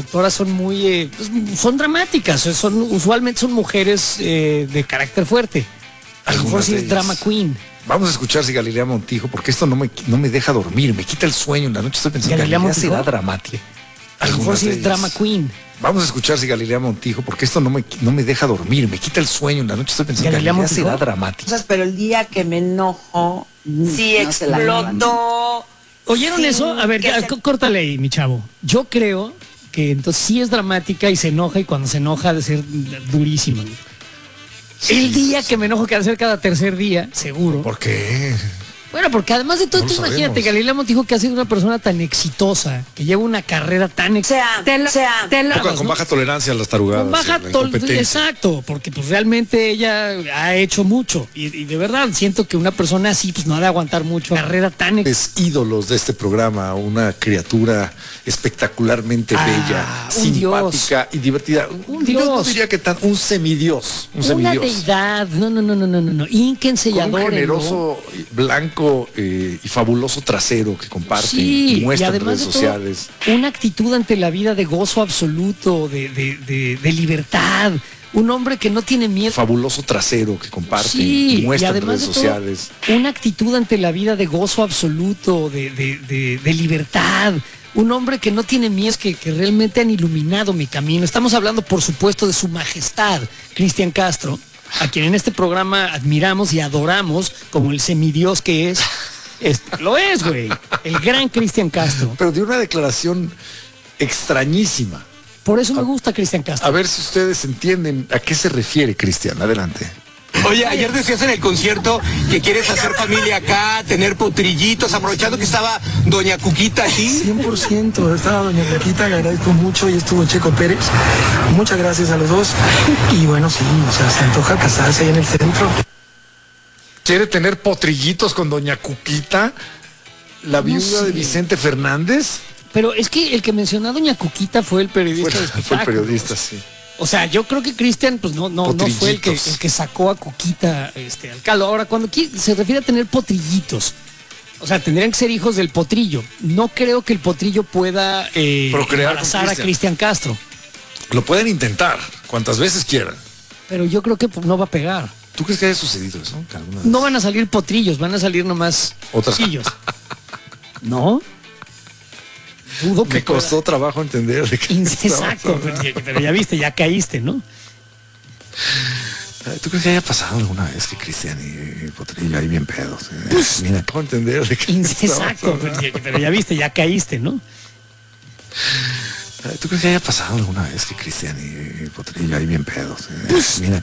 productoras son muy, son dramáticas, usualmente son mujeres de carácter fuerte. A lo mejor sí es drama queen. Vamos a escuchar si Galilea Montijo, porque esto no me deja dormir, me quita el sueño en la noche. Estoy pensando, Galilea será dramática. A lo mejor sí es drama queen. Vamos a escuchar si Galilea Montijo, porque esto no me deja dormir, me quita el sueño en la noche. Estoy pensando, Galilea será dramática. Pero el día que me enojo, sí explotó. ¿Oyeron eso? A ver, córtale ahí, mi chavo. Yo creo que entonces sí es dramática y se enoja, y cuando se enoja ha de ser durísima. Sí. El día que me enojo, que ha de ser cada tercer día, seguro. ¿Por qué? Bueno, porque además de todo, tú imagínate, Galilea Montijo, que ha sido una persona tan exitosa, que lleva una carrera tan con baja tolerancia a las tarugadas. Con baja tolerancia. Exacto, porque pues realmente ella ha hecho mucho. Y de verdad, siento que una persona así pues no ha de aguantar mucho. Carrera tan es ídolos de este programa, una criatura espectacularmente bella, simpática y divertida. Yo diría que un semidios. Una deidad. No. Ínquense y adoren. Un generoso, blanco y fabuloso trasero que comparte y muestra en redes sociales. Una actitud ante la vida de gozo absoluto, de libertad. Un hombre que no tiene miedo. Fabuloso trasero que comparte y muestra en redes sociales. Una actitud ante la vida de gozo absoluto, de libertad. Un hombre que no tiene miedo, que realmente han iluminado mi camino. Estamos hablando, por supuesto, de su majestad, Cristian Castro, a quien en este programa admiramos y adoramos como el semidios que es. Lo es, güey. El gran Cristian Castro. Pero de una declaración extrañísima. Por eso me gusta Cristian Castro. A ver si ustedes entienden a qué se refiere, Cristian. Adelante. Oye, ayer decías en el concierto que quieres hacer familia acá, tener potrillitos, aprovechando que estaba Doña Cuquita aquí. 100%, estaba Doña Cuquita, le agradezco mucho, y estuvo Checo Pérez. Muchas gracias a los dos. Y bueno, sí, o sea, se antoja casarse ahí en el centro. ¿Quiere tener potrillitos con Doña Cuquita? ¿La viuda de Vicente Fernández? Pero es que el que mencionó a Doña Cuquita fue el periodista. Fue el periodista, sí. O sea, yo creo que Cristian pues no fue el que sacó a Cuquita al caldo. Ahora, cuando se refiere a tener potrillitos, o sea, tendrían que ser hijos del potrillo. No creo que el potrillo pueda embarazar a Cristian Castro. Lo pueden intentar cuantas veces quieran. Pero yo creo que no va a pegar. ¿Tú crees que haya sucedido eso? No van a salir potrillos, van a salir nomás potrillos. ¿No? Dudo que me costó trabajo entender de qué. Exacto, pero ya viste, ya caíste, ¿no? ¿Tú crees que haya pasado alguna vez que Cristian y Potrillo ahí bien pedos? Mira, puedo entender de qué. Exacto, pero ya viste, ya caíste, ¿no? ¿Tú crees que haya pasado alguna vez que Cristian y Potrillo ahí bien pedos? Mira.